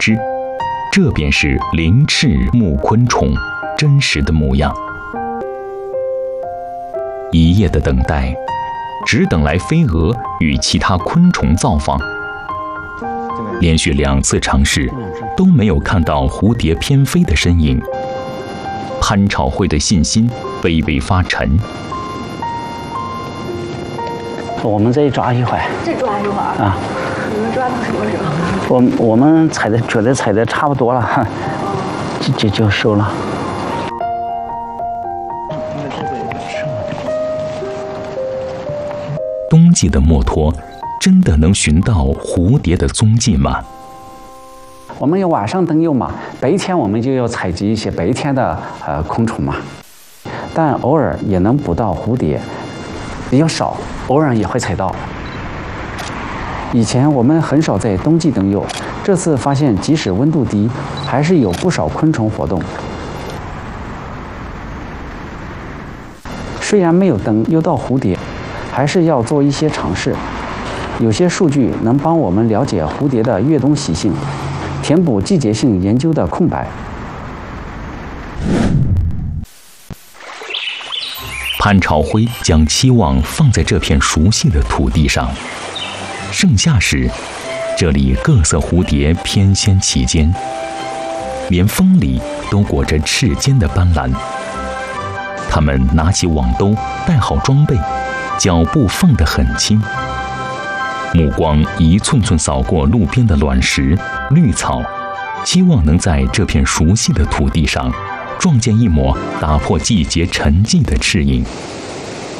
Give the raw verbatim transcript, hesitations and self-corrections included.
知，这便是鳞翅目昆虫真实的模样。一夜的等待，只等来飞蛾与其他昆虫造访。连续两次尝试，都没有看到蝴蝶翩飞的身影。潘朝辉的信心微微发沉。 我们再抓一会儿， 再抓一会儿啊！ 你们抓到什么时候？ 我我们采的觉得采的差不多了，就就就收了。 冬季的墨脱真的能寻到蝴蝶的踪迹吗？ 我们有晚上登幼嘛，白天我们就要采集一些白天的呃昆虫嘛，但偶尔也能捕到蝴蝶，比较少，偶尔也会采到。以前我们很少在冬季登幼，这次发现即使温度低，还是有不少昆虫活动。虽然没有登幼到蝴蝶，还是要做一些尝试。有些数据能帮我们了解蝴蝶的越冬习性，填补季节性研究的空白。 潘朝辉将期望放在这片熟悉的土地上。盛夏时，这里各色蝴蝶翩跹其间，连风里都裹着赤尖的斑斓。它们拿起网兜，带好装备，脚步放得很轻。目光一寸寸扫过路边的卵石、绿草，希望能在这片熟悉的土地上撞见一抹打破季节沉寂的翅影。